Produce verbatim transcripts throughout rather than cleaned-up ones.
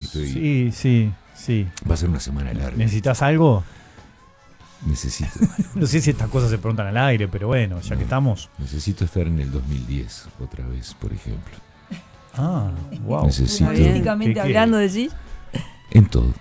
estoy... Sí, sí, sí. Va a ser una semana larga. ¿Necesitas algo? Necesito. No sé si estas cosas se preguntan al aire, pero bueno, ya no, que estamos. Necesito estar en el dos mil diez otra vez, por ejemplo. Ah, wow. Necesito... Futbolísticamente hablando, decís. En todo.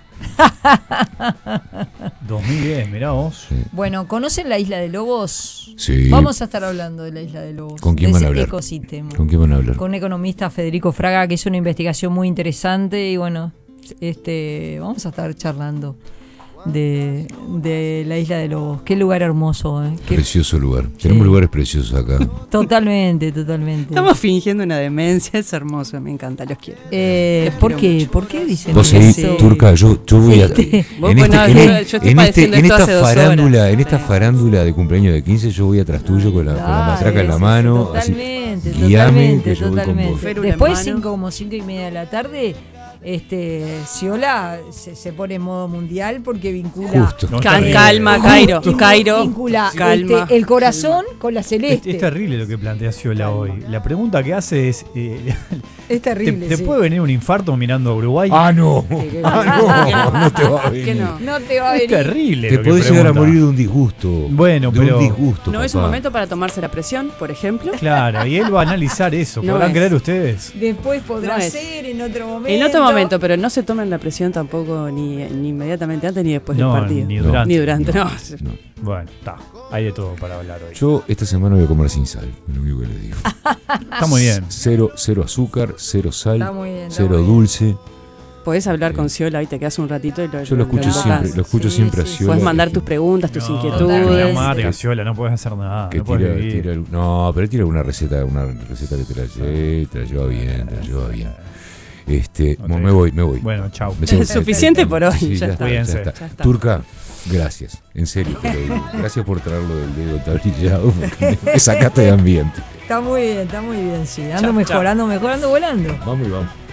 dos mil diez, mirá vos. Sí. Bueno, ¿conocen la Isla de Lobos? Sí. Vamos a estar hablando de la Isla de Lobos. ¿Con quién de van a ese hablar? ecosistema. ¿Con quién van a hablar? Con un economista, Federico Fraga, que hizo una investigación muy interesante y bueno, este, vamos a estar charlando de, de la Isla de Lobos. Qué lugar hermoso, ¿eh? Qué... Precioso lugar. Tenemos lugares preciosos acá. Totalmente, totalmente. Estamos fingiendo una demencia, es hermoso, me encanta, los quiero. Eh, Los ¿Por quiero qué? mucho. ¿Por qué dicen Vos seguís, eso? Turca, yo, yo voy a... Este, Vos, En, bueno, este, yo- en, yo estoy en padeciendo este- en esto esta hace dos farándula, horas. en esta farándula de cumpleaños de quince, yo voy atrás tuyo con la, con la Dale, matraca en la sí, mano. Totalmente, así, guíame, totalmente, que yo voy con totalmente. vos. Férula en Después, mano. cinco, como cinco y media de la tarde, este, Ciola se, se pone en modo mundial porque vincula. Justo. No, Ca- está bien. calma, Justo, Cairo, vincu- Cairo. Vincula calma. este, el corazón con la Es, celeste. es terrible lo que plantea Ciola hoy. La pregunta que hace es: eh, Es ¿te, terrible. te sí. puede venir un infarto mirando a Uruguay? Ah, no. que- Ah, no. No te va a ¿Qué venir. no? No te va a es venir. terrible. Te lo que podés llegar a pregunta. morir de un disgusto. Bueno, de pero- un disgusto, No es un papá. momento para tomarse la presión, por ejemplo. Claro, y él va a analizar eso. No ¿Podrán es. creer ustedes? Después podrá No es. ser en otro momento. En otro momento, pero no se tomen la presión tampoco ni, ni inmediatamente antes ni después No, del partido. ni durante. Ni durante, no. No. Bueno, está. Hay de todo para hablar hoy. Yo esta semana voy a comer sin sal, es lo único que les digo. Está muy bien. Cero, cero azúcar, cero sal, Está muy bien, está cero muy bien. dulce. Podés hablar con Ciola y te quedas un ratito y lo Yo lo escucho invocás. siempre, lo escucho Sí, siempre sí, a sí. Ciola. Podés mandar que- tus preguntas, tus No, inquietudes. la amarga, Que- Ciola, no puedes hacer nada. que no puedes tira, vivir. tira- no, pero él tira alguna receta, una receta que te la lleve, te la lleva bien, te la lleva bien. Este, Ok. bueno, me voy, me voy. Bueno, chau. Me tengo que- Suficiente por hoy, Sí, ya ya, está. está, ya Cuídense. está. Ya está. Turca, gracias, en serio te lo digo. Gracias por traerlo del dedo tablillado, porque me, me sacaste de ambiente. Está muy bien, está muy bien, sí. Ando Chao, mejorando, mejorando, volando. Vamos y vamos.